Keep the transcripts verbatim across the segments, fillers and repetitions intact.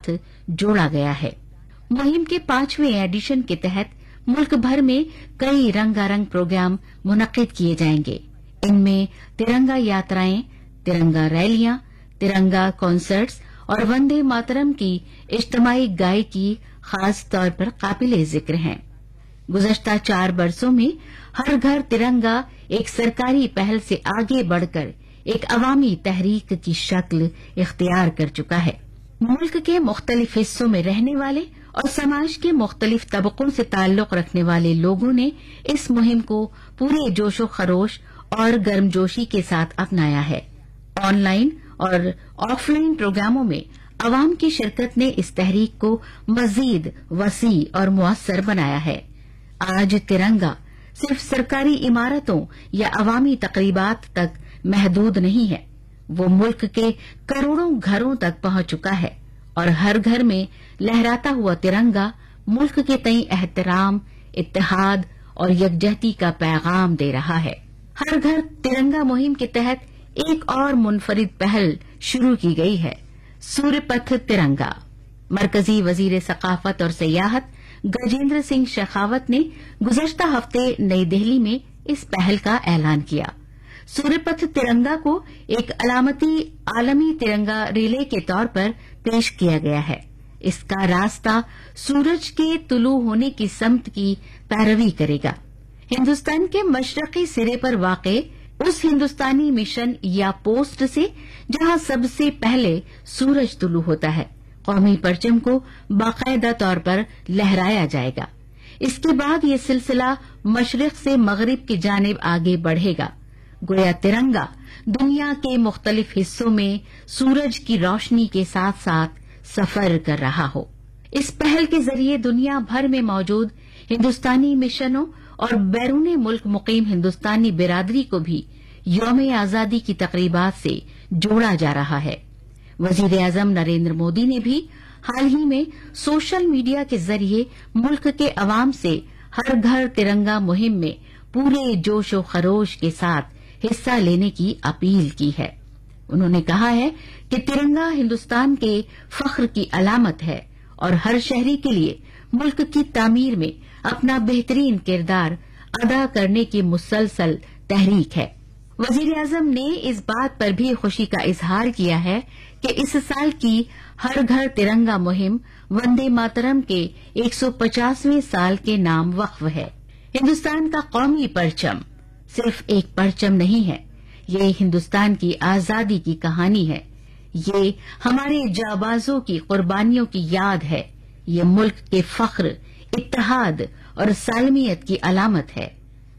साथ जोड़ा गया है। मुहिम के पांचवें एडिशन के तहत मुल्क भर में कई रंगारंग प्रोग्राम मुनक्किद किए जाएंगे। इनमें तिरंगा यात्राएं, तिरंगा रैलियां, तिरंगा कॉन्सर्ट्स और वंदे मातरम की इज्तिमाई गायकी खास तौर पर काबिले जिक्र हैं। गुज़श्ता चार बरसों में हर घर तिरंगा एक सरकारी पहल से आगे बढ़कर एक अवामी तहरीक की शक्ल इख्तियार कर चुका है। मुल्क के मुख्तलिफ हिस्सों में रहने वाले और समाज के मुख्तलिफ तबकों से ताल्लुक रखने वाले लोगों ने इस मुहिम को पूरे जोशो खरोश और गर्मजोशी के साथ अपनाया है। ऑनलाइन और ऑफलाइन प्रोग्रामों में अवाम की शिरकत ने इस तहरीक को मजीद वसी और मुअस्सर बनाया है। आज तिरंगा सिर्फ सरकारी इमारतों या अवामी तकरीबात तक महदूद नहीं है, वो मुल्क के करोड़ों घरों तक पहुंच चुका है और हर घर में लहराता हुआ तिरंगा मुल्क के तई एहतराम, इत्तेहाद और यकजहती का पैगाम दे रहा है। हर घर तिरंगा मुहिम के तहत एक और मुनफरिद पहल शुरू की गई है, सूर्यपथ तिरंगा। मरकजी वजीर सकाफत और सियाहत गजेंद्र सिंह शेखावत ने गुज़श्ता हफ्ते नई दिल्ली में इस पहल का ऐलान किया। सूर्यपथ तिरंगा को एक अलामती आलमी तिरंगा रिले के तौर पर पेश किया गया है। इसका रास्ता सूरज के तुलू होने की समत की पैरवी करेगा। हिंदुस्तान के मशरकी सिरे पर वाक़े उस हिंदुस्तानी मिशन या पोस्ट से जहां सबसे पहले सूरज तुलू होता है, कौमी परचम को बाकायदा तौर पर लहराया जाएगा। इसके बाद ये सिलसिला मशरिक से मगरिब की जानिब आगे बढ़ेगा, गोया तिरंगा दुनिया के मुख्तलिफ हिस्सों में सूरज की रोशनी के साथ साथ सफर कर रहा हो। इस पहल के जरिए दुनिया भर में मौजूद हिंदुस्तानी मिशनों और बैरून मुल्क मुकीम हिंदुस्तानी बिरादरी को भी यौम आजादी की तकरीबात से जोड़ा जा रहा है। वजीर आजम नरेंद्र मोदी ने भी हाल ही में सोशल मीडिया के जरिए मुल्क के अवाम से हर घर तिरंगा मुहिम में पूरे जोशो खरोश के साथ हिस्सा लेने की अपील की है। उन्होंने कहा है कि तिरंगा हिंदुस्तान के फख्र की अलामत है और हर शहरी के लिए मुल्क की तामीर में अपना बेहतरीन किरदार अदा करने की मुसलसल तहरीक है। वजीर आजम ने इस बात पर भी खुशी का इजहार किया है कि इस साल की हर घर तिरंगा मुहिम वंदे मातरम के एक सौ पचासवें साल के नाम वक्फ है। हिंदुस्तान का कौमी परचम सिर्फ एक परचम नहीं है, ये हिंदुस्तान की आजादी की कहानी है। ये हमारे जाबाजों की कुर्बानियों की याद है। ये मुल्क के फख्र, इत्तेहाद और सालमियत की अलामत है।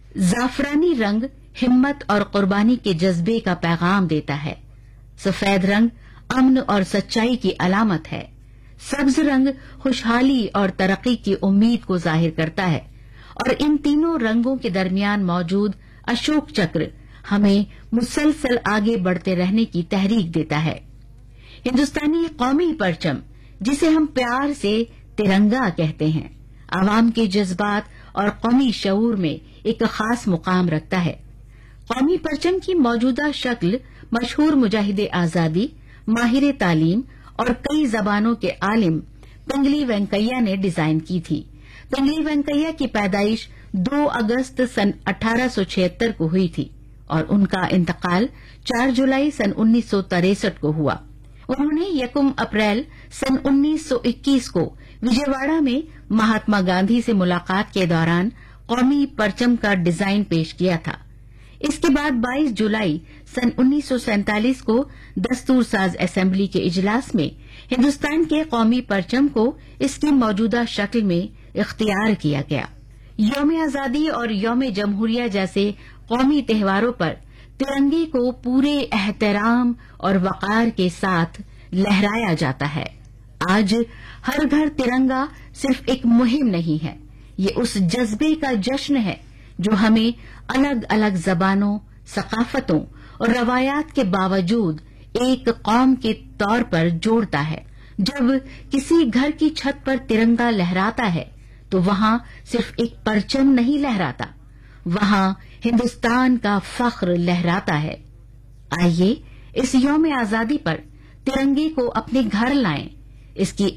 जाफरानी रंग हिम्मत और कुर्बानी के जज्बे का पैगाम देता है। सफेद रंग अमन और सच्चाई की अलामत है। सब्ज रंग खुशहाली और तरक्की की उम्मीद को जाहिर करता है और इन तीनों रंगों के दरमियान मौजूद अशोक चक्र हमें मुसलसल आगे बढ़ते रहने की तहरीक देता है। हिंदुस्तानी कौमी परचम, जिसे हम प्यार से तिरंगा कहते हैं, आवाम के जज्बात और कौमी शऊर में एक खास मुकाम रखता है। कौमी परचम की मौजूदा शक्ल मशहूर मुजाहिद आजादी, माहिर तालीम और कई जबानों के आलिम पिंगली वेंकैया ने डिजाइन की थी। पिंगली वेंकैया की पैदाइश दो अगस्त सन अठारह सौ छिहत्तर को हुई थी और उनका इंतकाल चार जुलाई सन उन्नीस सौ तिरसठ को हुआ। उन्होंने यकम अप्रैल सन उन्नीस सौ इक्कीस को विजयवाड़ा में महात्मा गांधी से मुलाकात के दौरान कौमी परचम का डिजाइन पेश किया था। इसके बाद बाईस जुलाई सन उन्नीस सौ सैंतालीस को दस्तूर साज असेंबली के इजलास में हिंदुस्तान के कौमी परचम को इसकी मौजूदा शक्ल में इख्तियार किया गया। यौम आजादी और यौम जमहूरिया जैसे कौमी त्योहारों पर तिरंगे को पूरे एहतराम और वकार के साथ लहराया जाता है। आज हर घर तिरंगा सिर्फ एक मुहिम नहीं है, ये उस जज्बे का जश्न है जो हमें अलग अलग जबानों, सकाफतों और रवायात के बावजूद एक कौम के तौर पर जोड़ता है। जब किसी घर की छत पर तिरंगा लहराता है तो वहां सिर्फ एक परचम नहीं लहराता, वहां हिंदुस्तान का फख्र लहराता है। आइए इस यौम आजादी पर तिरंगे को अपने घर लाएं, इसकी